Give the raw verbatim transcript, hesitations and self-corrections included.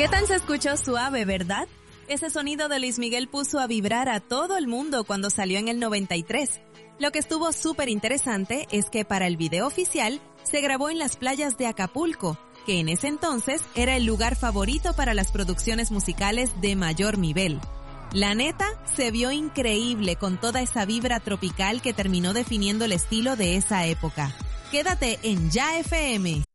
¿Qué tal se escuchó suave, verdad? Ese sonido de Luis Miguel puso a vibrar a todo el mundo cuando salió en el noventa y tres. Lo que estuvo súper interesante es que para el video oficial se grabó en las playas de Acapulco, que en ese entonces era el lugar favorito para las producciones musicales de mayor nivel. La neta, se vio increíble con toda esa vibra tropical que terminó definiendo el estilo de esa época. Quédate en Ya F M.